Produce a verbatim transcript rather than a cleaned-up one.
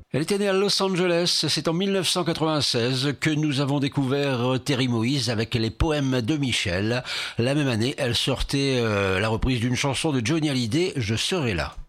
Elle était née à Los Angeles, c'est en mille neuf cent quatre-vingt-seize que nous avons découvert Terry Moïse avec les poèmes de Michel. La même année, elle sortait euh, la reprise d'une chanson de Johnny Hallyday, Je serai là.